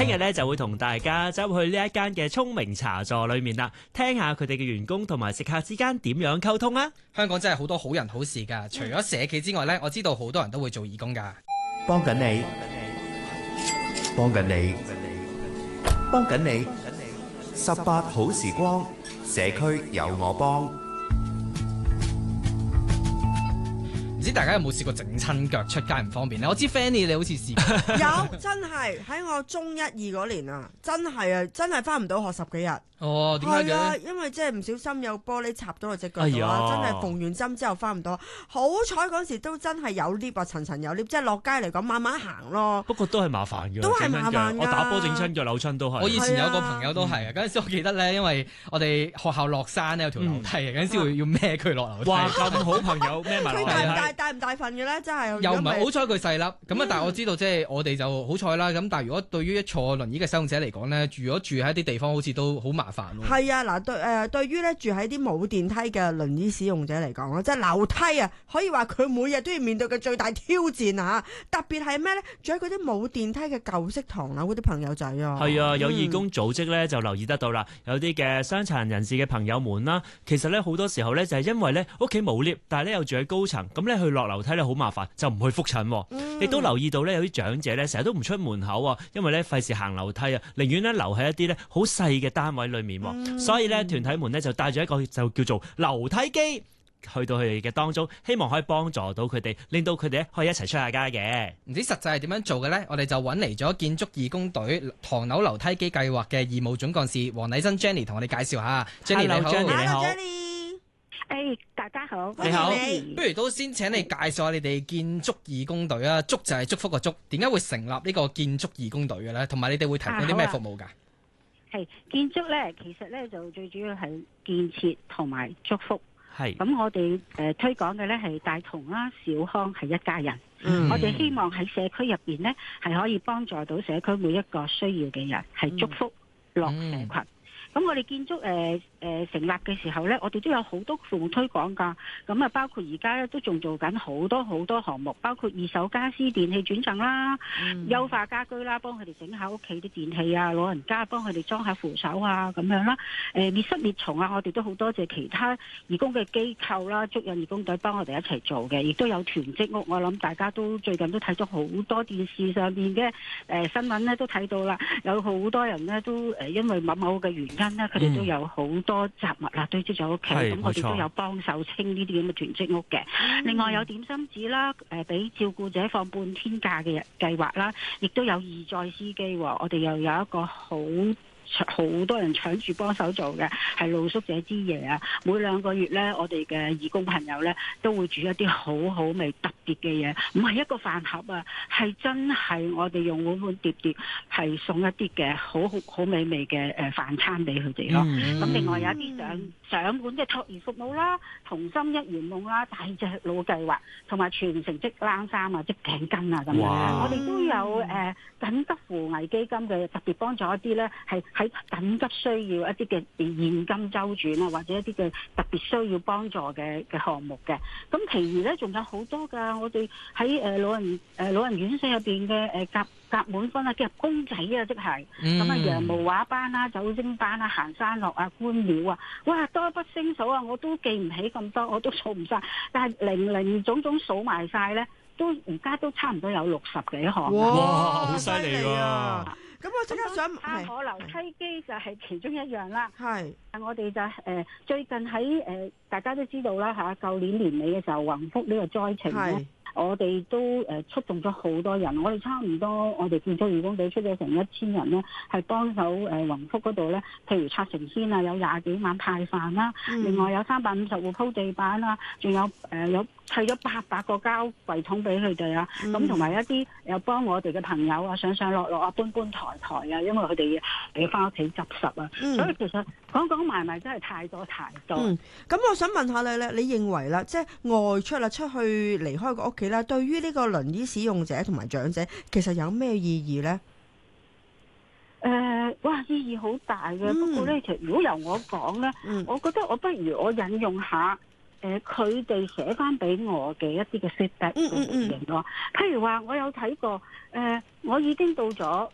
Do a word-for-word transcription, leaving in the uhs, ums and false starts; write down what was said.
聽日咧就會同大家走去呢一間嘅聰明茶座裏面啦，聽下佢哋嘅員工同埋食客之間點樣溝通啊！ 香港真係好多好人好事㗎，除咗社企之外呢，我知道好多人都會做義工㗎。 幫緊你，幫緊你，幫緊你，十八好時光，社區有我幫。 唔知大家有冇試過整親腳出街唔方便咧？我知 Fanny 你好似試過。 有，真係喺我中一二嗰年啊，真係啊，真係翻唔到學十幾日。 哦，點解嘅？ 係啊，因為即係唔小心有玻璃插到我隻腳度啦， 哎呀真係縫完針之後翻唔到。好彩嗰時都真係有 lift 啊，層層有 lift，即係落街嚟講慢慢行咯。 不過都係麻煩嘅， 都係麻煩㗎。 我打波整親腳扭親都係。 我以前有個朋友都係啊，嗰陣時我記得咧，因為我哋學校落山咧有條樓梯嘅，嗰陣時會要孭佢落樓梯。 哇，咁好朋友孭埋落佢大唔嚟。 大大唔大份嘅咧？真係又唔係好彩佢細粒，咁啊！ 嗯但係我知道即係我哋就好彩啦。咁但係如果對於坐輪椅嘅使用者嚟講咧，如果住喺一啲地方，好似都好麻煩喎。 係啊，嗱對誒，對於咧住喺啲冇電梯嘅輪椅使用者嚟講，即係樓梯啊，可以話佢每日都要面對嘅最大挑戰啊！特別係咩咧？住喺嗰啲冇電梯嘅舊式唐樓嗰啲朋友仔啊， 係啊，有義工組織咧就留意得到啦，有啲嘅傷殘人士嘅朋友們啦，其實咧好多時候咧就係因為咧屋企冇 lift，但係咧又住喺高層，咁咧去落樓梯咧好麻煩，就唔去覆診。亦、嗯、都留意到咧有啲長者咧成日都唔出門口啊，因為咧費事行樓梯啊，寧願咧留喺一啲咧好細嘅單位裏面。嗯、所以咧團體們咧就帶咗一個就叫做樓梯機去到佢哋嘅當中，希望可以幫助到佢哋，令到佢哋咧可以一齊出下街嘅。 唔知實際係點樣做嘅呢？我哋就揾嚟咗建築義工隊唐樓樓梯機計劃嘅義務總幹事黃禮珍 Jenny 同我哋介紹下。Jenny 你好 ，Jenny 你好。 誒，大家好， 你好，不如都先請你介紹下你哋建築義工隊啊。祝就係祝福個祝，點解會成立呢個建築義工隊嘅咧？同埋你哋會提供啲咩服務㗎？ 係建築咧，其實咧就最主要係建設同埋祝福。 係咁，我哋誒、呃、推廣嘅咧係大同啦、小康係一家人。 嗯、 我哋希望喺社區入邊咧係可以幫助到社區每一個需要嘅人，係祝福樂社群。咁、嗯、我哋建築誒。呃誒、呃、成立嘅時候呢，我哋都有好多服務推廣㗎。咁啊，包括而家咧都仲做緊好多好多項目，包括二手家私電器轉贈啦、嗯、優化家居啦，幫佢哋整下屋企啲電器啊，老人家幫佢哋裝下扶手啊咁樣啦。誒、呃、滅虱滅蟲啊，我哋都好多謝其他義工嘅機構啦，足印義工隊幫我哋一齊做嘅，亦都有囤積屋。我諗大家都最近都睇咗好多電視上邊嘅誒新聞呢，都睇到啦，有好多人呢都誒因為某某嘅原因呢，佢哋都有好多雜物啦堆積咗屋企，咁我哋都有幫手清呢啲咁嘅囤積屋嘅。嗯、另外有點心紙啦，誒、呃、俾照顧者放半天假嘅計劃啦，亦都有義載司機，我哋又有一個好好多人搶住幫手做嘅，係露宿者之夜啊！每兩個月呢，我哋嘅義工朋友呢都會煮一啲好好味特別嘅嘢，唔係一個飯盒啊，係真係我哋用碗碗碟碟係送一啲嘅好好好美味嘅誒飯餐俾佢哋咯。咁、嗯、另外有一啲上上門嘅托兒服務啦、同心一圓夢啦、大隻佬計劃，同埋全城織冷衫啊、織頸巾啊咁樣，我哋都有誒、呃、緊急扶危基金嘅特別幫助一啲呢係喺緊急需要一啲嘅現金周轉啊，或者一啲嘅特別需要幫助嘅嘅項目嘅。咁其餘咧仲有好多㗎，我哋喺誒老人誒、呃、老人院舍入邊嘅誒夾夾滿分啊，夾公仔啊，即係咁啊，羊毛畫班啊、酒精班啊、行山樂啊、觀鳥啊，哇多不勝數啊！我都記唔起咁多，我都數唔晒，但係零零總總數埋晒咧，都而家都差唔多有六十幾項。 哇，好犀利喎！ 咁我即刻想下可樓梯機就係其中一樣啦。 係， 我哋就誒、呃、最近喺誒、呃、大家都知道啦嚇，舊年年尾嘅時候宏福呢個災情咧，我哋都誒、呃、出動咗好多人，我哋差唔多我哋建築義工隊出咗成一千人咧，係幫手誒宏福嗰度咧，譬如拆成軒啊，有廿幾晚派飯啦，嗯、另外有三百五十戶鋪地板啦，仲有誒、呃、有砌咗八百個膠櫃桶俾佢哋啊，咁同埋一啲又幫我哋嘅朋友啊上上落落啊搬搬抬抬啊，因為佢哋要翻屋企執拾啊，嗯、所以其實講講埋埋真係太多太多。咁、 嗯、我想問下你咧，你認為啦，即係外出啦，出去離開個屋企啦，對於呢個輪椅使用者同埋長者，其實有咩意義咧？ 誒、呃，哇，意義好大嘅。嗯、不過咧，其實如果由我講咧，嗯、我覺得我不如我引用下。誒佢哋寫翻俾我嘅一啲嘅 feedback 嘅回應咯，譬如話我有睇過，誒、呃、我已經到咗